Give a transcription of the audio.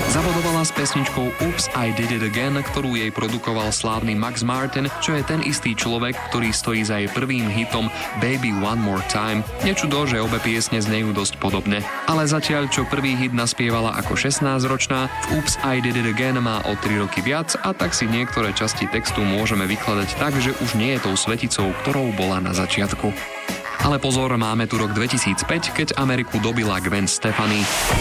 Zabodovala s pesničkou Oops, I Did It Again, ktorú jej produkoval slávny Max Martin, čo je ten istý človek, ktorý stojí za jej prvým hitom Baby One More Time. Nečudo, že obe piesne znejú dosť podobne. Ale zatiaľ, čo prvý hit naspievala ako 16-ročná, v Oops, I Did It Again má o 3 roky viac a tak si niektoré časti textu môžeme vykladať tak, že už nie je tou sveticou, ktorou bola na začiatku. Ale pozor, máme tu rok 2005, keď Ameriku dobila Gwen Stefani.